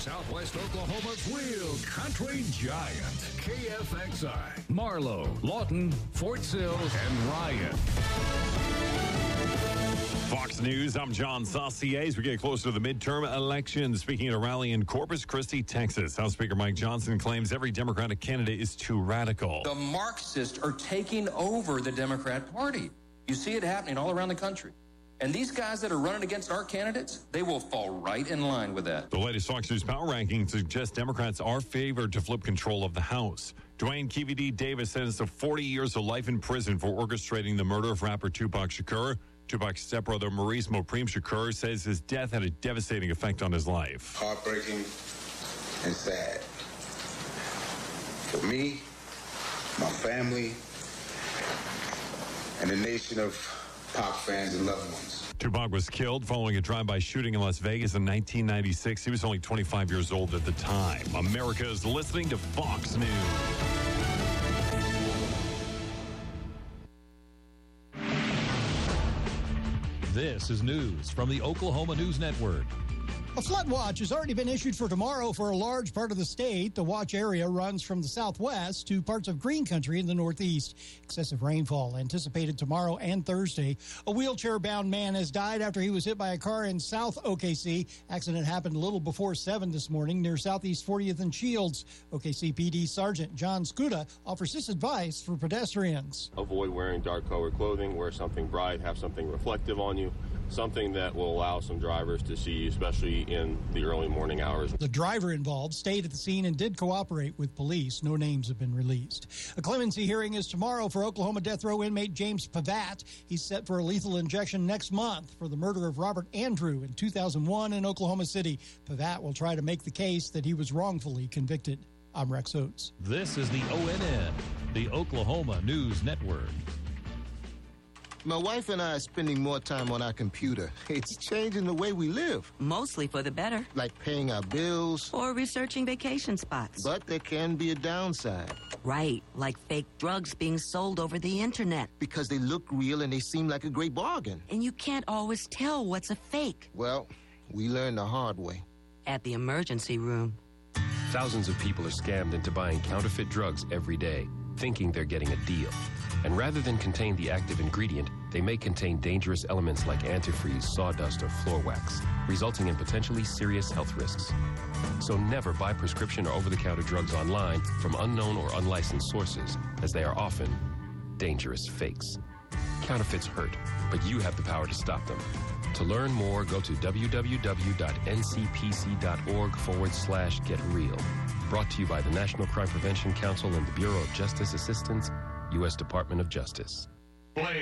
Southwest Oklahoma's real country giant, KFXI. Marlow, Lawton, Fort Sill, and Ryan. Fox News, I'm John Saucier. As we get closer to the midterm election, speaking at a rally in Corpus Christi, Texas, House Speaker Mike Johnson claims every Democratic candidate is too radical. The Marxists are taking over the Democrat Party. You see it happening all around the country. And these guys that are running against our candidates, they will fall right in line with that. The latest Fox News power ranking suggests Democrats are favored to flip control of the House. Dwayne KVD Davis sentenced to 40 years of life in prison for orchestrating the murder of rapper Tupac Shakur. Tupac's stepbrother Maurice Mopreme Shakur says his death had a devastating effect on his life. Heartbreaking and sad. For me, my family, and the nation of Pac fans and loved ones. Tupac was killed following a drive-by shooting in Las Vegas in 1996. He was only 25 years old at the time. America is listening to Fox News. This is news from the Oklahoma News Network. A flood watch has already been issued for tomorrow for a large part of the state. The watch area runs from the southwest to parts of green country in the northeast. Excessive rainfall anticipated tomorrow and Thursday. A wheelchair-bound man has died after he was hit by a car in South OKC. Accident happened a little before 7 this morning near Southeast 40th and Shields. OKC PD Sergeant John Skuda offers this advice for pedestrians. Avoid wearing dark-colored clothing. Wear something bright. Have something reflective on you. Something that will allow some drivers to see you, especially in the early morning hours. The driver involved stayed at the scene and did cooperate with police. No names have been released. A clemency hearing is tomorrow for Oklahoma death row inmate James Pavat. He's set for a lethal injection next month for the murder of Robert Andrew in 2001 in Oklahoma City. Pavat will try to make the case that he was wrongfully convicted. I'm Rex Oates. This is the ONN, the Oklahoma News Network. My wife and I are spending more time on our computer. It's changing the way we live. Mostly for the better. Like paying our bills. Or researching vacation spots. But there can be a downside. Right, like fake drugs being sold over the internet. Because they look real and they seem like a great bargain. And you can't always tell what's a fake. Well, we learned the hard way. At the emergency room. Thousands of people are scammed into buying counterfeit drugs every day, thinking they're getting a deal. And rather than contain the active ingredient, they may contain dangerous elements like antifreeze, sawdust, or floor wax, resulting in potentially serious health risks. So never buy prescription or over-the-counter drugs online from unknown or unlicensed sources, as they are often dangerous fakes. Counterfeits hurt, but you have the power to stop them. To learn more, go to www.ncpc.org/getreal. Brought to you by the National Crime Prevention Council and the Bureau of Justice Assistance, U.S. Department of Justice. Play